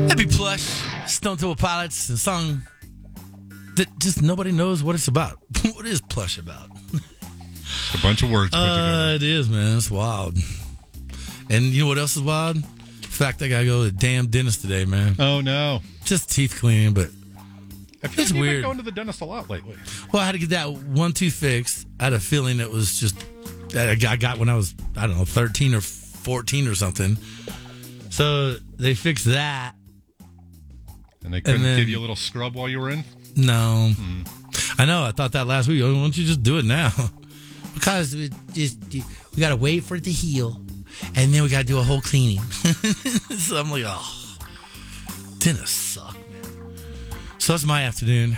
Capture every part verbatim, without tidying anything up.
That'd be Plush, Stone Temple Pilots, a song that just nobody knows what it's about. What is Plush about? A bunch of words put Uh, together. it is, man. It's wild. And you know what else is wild? The fact I gotta go to the damn dentist today, man. Oh, no. Just teeth cleaning, but I feel It's like you've weird. been going to the dentist a lot lately. well, I had to get that one tooth fixed. I had a feeling it was just that I got I got when I was, I don't know, thirteen or fourteen or something. So they fixed that. And they couldn't then- give you a little scrub while you were in? No. I know. I thought that last week. Why don't you just do it now? Because we just we got to wait for it to heal. And then we got to do a whole cleaning. So I'm like, oh, dentists suck, man. So that's my afternoon.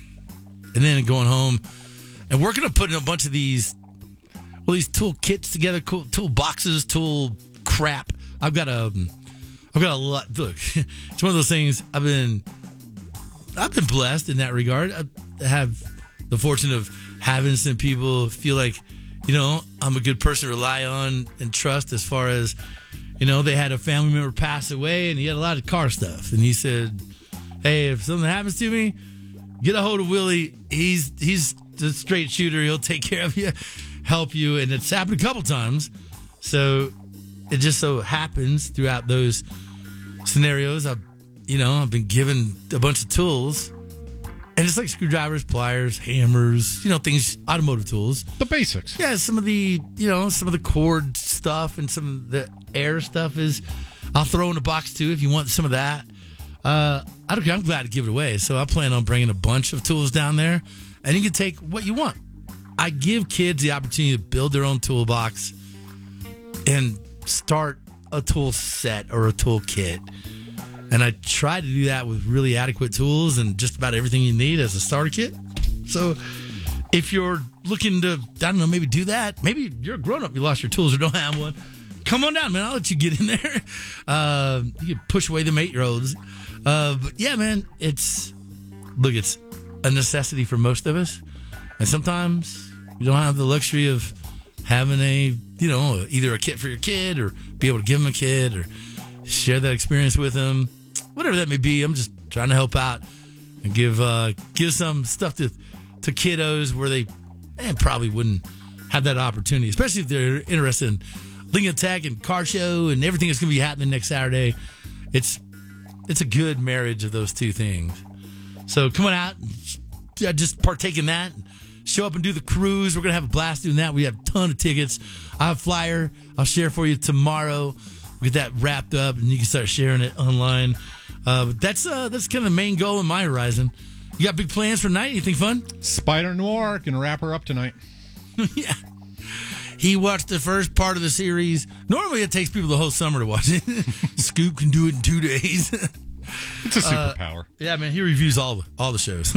And then going home and working on putting a bunch of these, well, these tool kits together, cool tool boxes, tool crap. I've got a, I've got a lot. Look, it's one of those things. I've been, I've been blessed in that regard. I have the fortune of having some people feel like, you know, I'm a good person to rely on and trust as far as, you know, they had a family member pass away and he had a lot of car stuff. And he said, hey, if something happens to me, get a hold of Willie. He's he's the straight shooter. He'll take care of you, help you. And it's happened a couple times. So it just so happens throughout those scenarios, I've, you know, I've been given a bunch of tools. And it's like screwdrivers, pliers, hammers, you know, things, automotive tools. The basics. Yeah, some of the, you know, some of the cord stuff and some of the air stuff is, I'll throw in a box too if you want some of that. Uh, I don't care. I'm glad to give it away. So I plan on bringing a bunch of tools down there and you can take what you want. I give kids the opportunity to build their own toolbox and start a tool set or a tool kit. And I try to do that with really adequate tools and just about everything you need as a starter kit. So if you're looking to, I don't know, maybe do that. Maybe you're a grown-up, you lost your tools or don't have one. Come on down, man. I'll let you get in there. Uh, you can push away them eight-year-olds. Uh, but yeah, man, it's, look, it's a necessity for most of us. And sometimes you don't have the luxury of having a, you know, either a kit for your kid or be able to give them a kit or share that experience with them. Whatever that may be, I'm just trying to help out and give uh, give some stuff to to kiddos where they eh, probably wouldn't have that opportunity, especially if they're interested in Lincoln Tech and car show and everything that's going to be happening next Saturday. It's it's a good marriage of those two things. So come on out, and just partake in that. Show up and do the cruise. We're going to have a blast doing that. We have a ton of tickets. I have a flyer I'll share for you tomorrow. We'll get that wrapped up and you can start sharing it online. Uh, but that's uh, that's kind of the main goal in my horizon. You got big plans for tonight? Anything fun? Spider Noir can wrap her up tonight. Yeah. He watched the first part of the series. Normally it takes people the whole summer to watch it. Scoop can do it in two days. It's a superpower. Uh, yeah, man. He reviews all the, all the shows.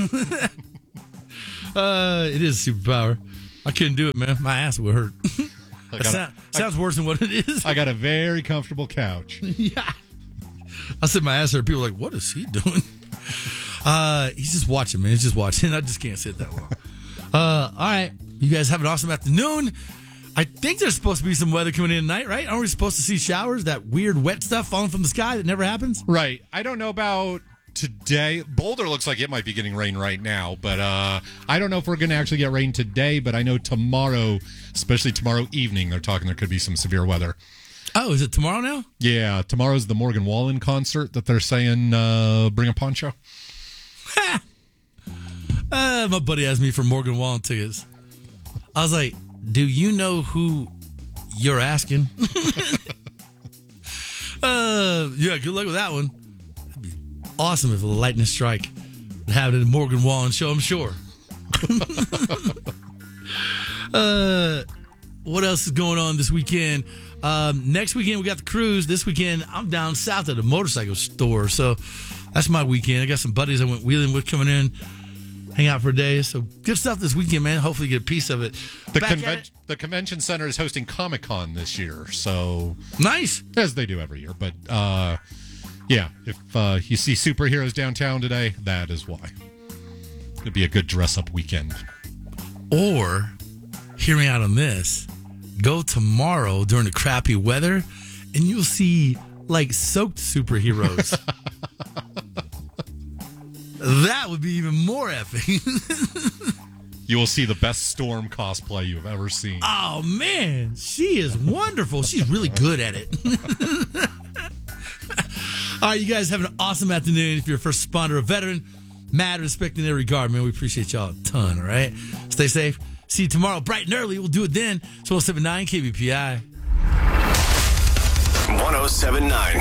uh, it is a superpower. I couldn't do it, man. My ass would hurt. I That got, sound, a, sounds worse than what it is. I got a very comfortable couch. Yeah. I said my ass hurt. People are like, what is he doing? Uh, he's just watching, man. He's just watching. I just can't sit that long. Uh, all right. You guys have an awesome afternoon. I think there's supposed to be some weather coming in tonight, right? Aren't we supposed to see showers? That weird wet stuff falling from the sky that never happens? Right. I don't know about today. Boulder looks like it might be getting rain right now, but uh, I don't know if we're going to actually get rain today, but I know tomorrow, especially tomorrow evening, they're talking there could be some severe weather. Oh, is it tomorrow now? Yeah, tomorrow's the Morgan Wallen concert that they're saying uh, bring a poncho. uh, my buddy asked me for Morgan Wallen tickets. I was like, do you know who you're asking? uh, yeah, good luck with that one. That'd be awesome if a lightning strike would have it at Morgan Wallen show, I'm sure. uh, what else is going on this weekend? Um, next weekend, we got the cruise. This weekend, I'm down south at a motorcycle store. So that's my weekend. I got some buddies I went wheeling with coming in, hang out for a day. So good stuff this weekend, man. Hopefully you get a piece of it. The, Back at conven- it. the convention center is hosting Comic-Con this year, so Nice. as they do every year. But uh, yeah, if uh, you see superheroes downtown today, that is why. It'd be a good dress-up weekend. Or, hear me out on this, go tomorrow during the crappy weather and you'll see like soaked superheroes. That would be even more epic. You will see the best Storm cosplay you've ever seen. Oh, man. She is wonderful. She's really good at it. All right, you guys have an awesome afternoon. If you're a first responder, a veteran, mad respect in every regard, man. We appreciate y'all a ton, all right? Stay safe. See you tomorrow bright and early. We'll do it then. It's one oh seven point nine K B P I. one oh seven point nine.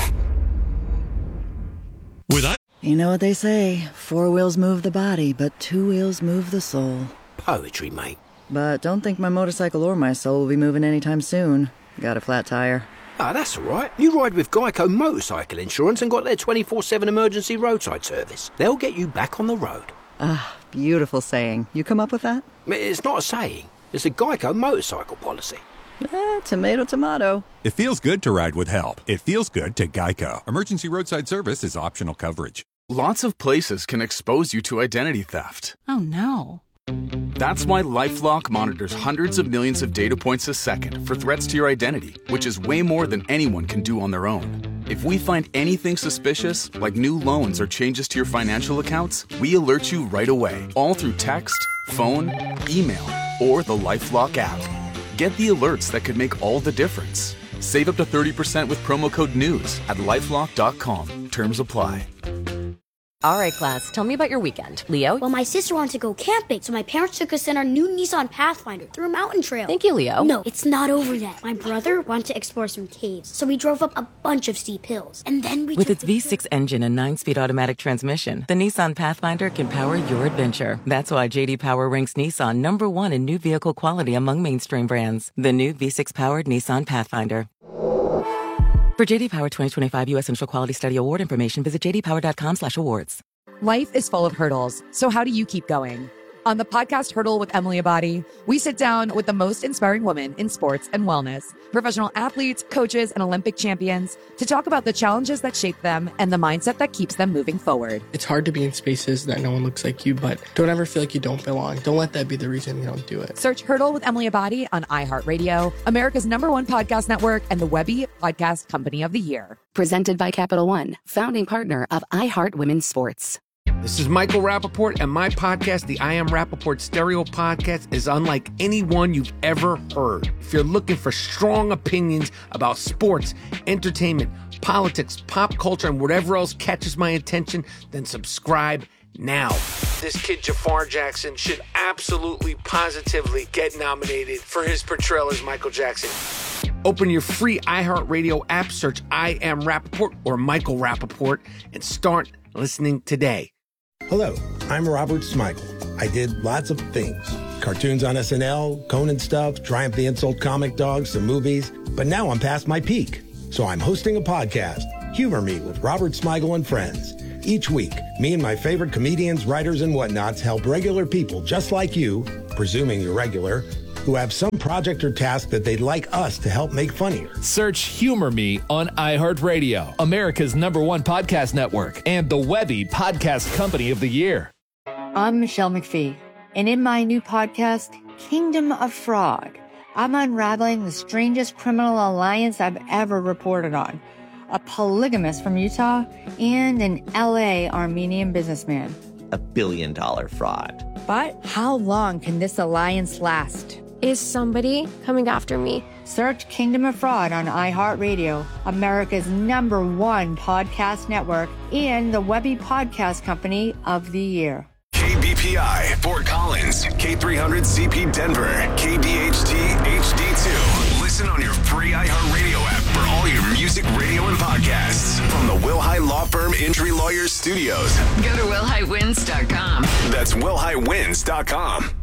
With I- You know what they say, four wheels move the body, but two wheels move the soul. Poetry, mate. But don't think my motorcycle or my soul will be moving anytime soon. Got a flat tire. Ah, that's all right. You ride with Geico Motorcycle Insurance and got their twenty-four seven emergency roadside service. They'll get you back on the road. Ah, beautiful saying. You come up with that? It's not a saying. It's a Geico motorcycle policy. Eh, tomato, tomato. It feels good to ride with help. It feels good to Geico. Emergency roadside service is optional coverage. Lots of places can expose you to identity theft. Oh, no. That's why LifeLock monitors hundreds of millions of data points a second for threats to your identity, which is way more than anyone can do on their own. If we find anything suspicious, like new loans or changes to your financial accounts, we alert you right away, all through text, phone, email, or the LifeLock app. Get the alerts that could make all the difference. Save up to thirty percent with promo code NEWS at lifelock dot com. Terms apply. All right, class, tell me about your weekend. Leo? Well, my sister wanted to go camping, so my parents took us in our new Nissan Pathfinder through a mountain trail. Thank you, Leo. No, it's not over yet. My brother wanted to explore some caves, so we drove up a bunch of steep hills. And then we With took its V six engine and nine-speed automatic transmission, the Nissan Pathfinder can power your adventure. That's why J D Power ranks Nissan number one in new vehicle quality among mainstream brands. The new V six-powered Nissan Pathfinder. For J D Power twenty twenty-five U S Central Quality Study Award information, visit j d power dot com slash awards. Life is full of hurdles, so how do you keep going? On the podcast Hurdle with Emily Abadi, we sit down with the most inspiring women in sports and wellness, professional athletes, coaches, and Olympic champions to talk about the challenges that shape them and the mindset that keeps them moving forward. It's hard to be in spaces that no one looks like you, but don't ever feel like you don't belong. Don't let that be the reason you don't do it. Search Hurdle with Emily Abadi on iHeartRadio, America's number one podcast network, and the Webby Podcast Company of the Year. Presented by Capital One, founding partner of iHeart Women's Sports. This is Michael Rappaport, and my podcast, the I Am Rappaport Stereo Podcast, is unlike any one you've ever heard. If you're looking for strong opinions about sports, entertainment, politics, pop culture, and whatever else catches my attention, then subscribe now. This kid, Jafar Jackson, should absolutely, positively get nominated for his portrayal as Michael Jackson. Open your free iHeartRadio app, search I Am Rappaport or Michael Rappaport, and start listening today. Hello, I'm Robert Smigel. I did lots of things. Cartoons on S N L, Conan stuff, Triumph the Insult comic dogs, some movies. But now I'm past my peak. So I'm hosting a podcast, Humor Me with Robert Smigel and Friends. Each week, me and my favorite comedians, writers, and whatnots help regular people just like you, presuming you're regular, who have some project or task that they'd like us to help make funnier. Search Humor Me on iHeartRadio, America's number one podcast network, and the Webby Podcast Company of the Year. I'm Michelle McPhee, and in my new podcast, Kingdom of Fraud, I'm unraveling the strangest criminal alliance I've ever reported on. A polygamist from Utah and an L A Armenian businessman. A billion dollar fraud. But how long can this alliance last? Is somebody coming after me? Search Kingdom of Fraud on iHeartRadio, America's number one podcast network, and the Webby Podcast Company of the Year. K B P I, Fort Collins, K three hundred C P Denver, K D H T H D two. Listen on your free iHeartRadio app for all your music, radio, and podcasts from the Wilhite Law Firm Injury Lawyers Studios. Go to will hite wins dot com. That's will hite wins dot com.